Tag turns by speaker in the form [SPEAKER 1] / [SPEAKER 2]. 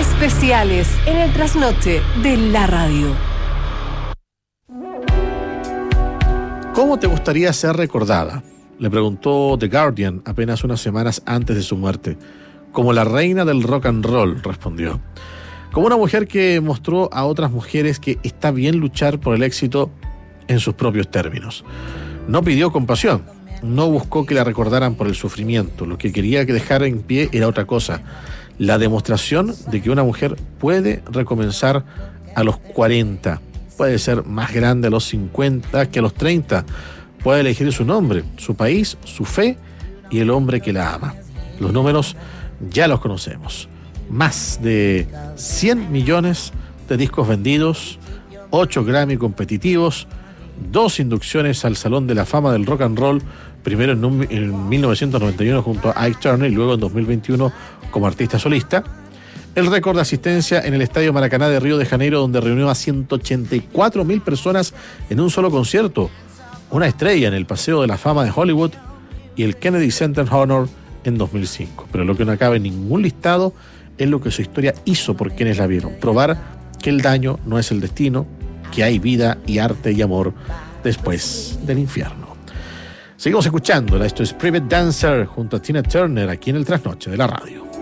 [SPEAKER 1] Especiales en el trasnoche de la radio.
[SPEAKER 2] ¿Cómo te gustaría ser recordada?, le preguntó The Guardian apenas unas semanas antes de su muerte. Como la reina del rock and roll, respondió. Como una mujer que mostró a otras mujeres que está bien luchar por el éxito en sus propios términos. No pidió compasión, no buscó que la recordaran por el sufrimiento. Lo que quería que dejara en pie era otra cosa: la demostración de que una mujer puede recomenzar a los 40, puede ser más grande a los 50 que a los 30, puede elegir su nombre, su país, su fe y el hombre que la ama. Los números ya los conocemos: más de 100 millones de discos vendidos, 8 Grammy competitivos, 2 inducciones al Salón de la Fama del Rock and Roll, primero en 1991 junto a Ike Turner y luego en 2021 como artista solista. El récord de asistencia en el Estadio Maracaná de Río de Janeiro, donde reunió a 184.000 personas en un solo concierto. Una estrella en el Paseo de la Fama de Hollywood y el Kennedy Center Honor en 2005. Pero lo que no cabe en ningún listado es lo que su historia hizo por quienes la vieron. Probar que el daño no es el destino, que hay vida y arte y amor después del infierno. Seguimos escuchándola. Esto es Private Dancer junto a Tina Turner aquí en el Trasnoche de la radio.